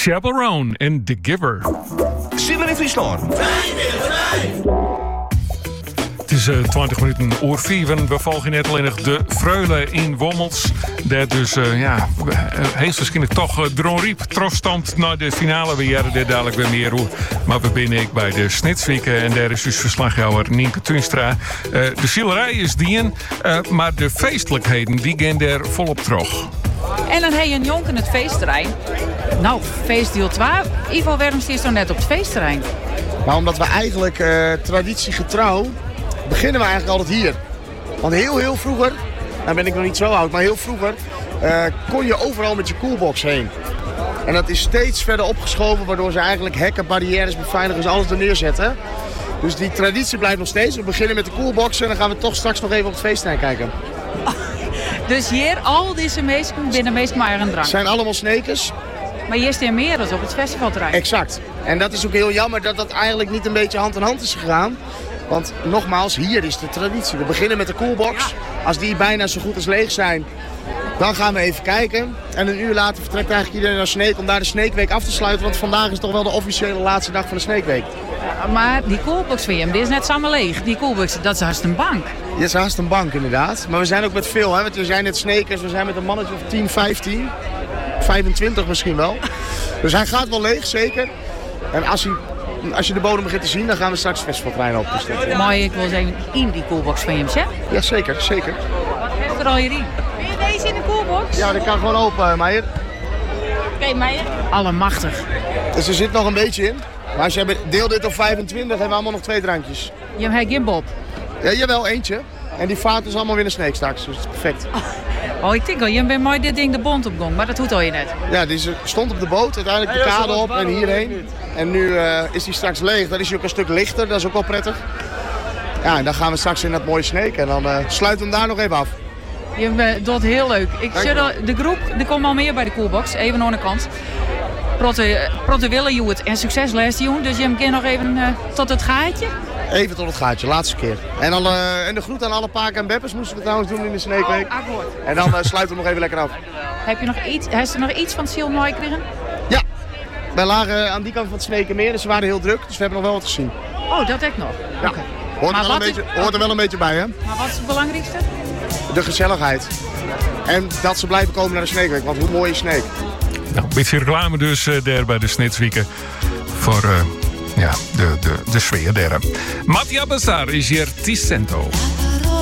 Chaperone en The Giver. Simmer in Friesland. Het is 20 minuten oor 4. We volgen net alleen nog de Freule in Wommels. Dat dus, heel waarschijnlijk toch dronriep trofstand naar de finale weer. Daar dadelijk weer meer hoe. Maar we binnen ik bij de Snitswieken en daar is dus verslagjouwer Nienke Tuinstra. De zielerij is dien, maar de feestelijkheden die gaan daar volop terug. En dan heb je een jonk in het feestterrein. Nou, feestdeel 2. Ivo, waarom is zo net op het feestterrein? Nou, omdat we eigenlijk traditiegetrouw beginnen we eigenlijk altijd hier. Want heel vroeger, nou ben ik nog niet zo oud, maar heel vroeger kon je overal met je coolbox heen. En dat is steeds verder opgeschoven, waardoor ze eigenlijk hekken, barrières, beveiligers, alles er neerzetten. Dus die traditie blijft nog steeds. We beginnen met de coolbox en dan gaan we toch straks nog even op het feestterrein kijken. Dus hier, al deze mensen binnen meestal maar een drank. Het zijn allemaal snekers. Maar hier is er meer dan op het festivalterrein. Exact. En dat is ook heel jammer dat dat eigenlijk niet een beetje hand in hand is gegaan. Want nogmaals, hier is de traditie. We beginnen met de coolbox. Als die bijna zo goed als leeg zijn, dan gaan we even kijken. En een uur later vertrekt eigenlijk iedereen naar Sneek om daar de Sneekweek af te sluiten. Want vandaag is toch wel de officiële laatste dag van de Sneekweek. Ja, maar die coolbox van je, die is net samen leeg. Die coolbox, dat is haast een bank. Ja, dat is haast een bank inderdaad. Maar we zijn ook met veel, hè. Want we zijn net Snekers, we zijn met een mannetje of 10, 15, 25 misschien wel. Dus hij gaat wel leeg, zeker. En als je de bodem begint te zien, dan gaan we straks het festivalterrein op. Dus Maar ik wil zeggen, in die coolbox van je, hè? Ja, zeker. Wat heeft er al hierin? Wil je deze in de coolbox? Ja, dat kan gewoon open, Meijer. Oké, Meijer. Allemachtig. Dus er zit nog een beetje in. Maar als je deelt dit op 25, hebben we allemaal nog 2 drankjes. Je hebt geen Bob? Ja, jawel, eentje. En die vaart dus allemaal weer naar Sneek straks, dus dat is perfect. Oh, ik denk al, je bent mooi dit ding de bond opgong, maar dat doet al je net. Ja, die stond op de boot, uiteindelijk de kade op en hierheen. En nu is die straks leeg, dan is hij ook een stuk lichter, dat is ook wel prettig. Ja, en dan gaan we straks in dat mooie Sneek en dan sluiten we hem daar nog even af. Je doet heel leuk. De groep, er komt al meer bij de coolbox, even aan de kant. Protte willen je het en succes laatste jongen, dus je hem nog even tot het gaatje. Even tot het gaatje, laatste keer. En dan en de groet aan alle paken en beppers moesten we trouwens doen in de Sneekweek. En dan sluiten we nog even lekker af. Heb je nog iets van het Ziel mooi gekregen? Ja, wij lagen aan die kant van het Sneekermeer, dus ze waren heel druk. Dus we hebben nog wel wat gezien. Oh, dat heb ik nog? Ja. Okay. Hoort er wel een beetje bij, hè? Maar wat is het belangrijkste? De gezelligheid. En dat ze blijven komen naar de Sneekweek, want hoe mooi is Sneek? Nou, een beetje reclame dus daar bij de Snitswieken voor de sfeer daar. Mattia Bassar is hier Ticento.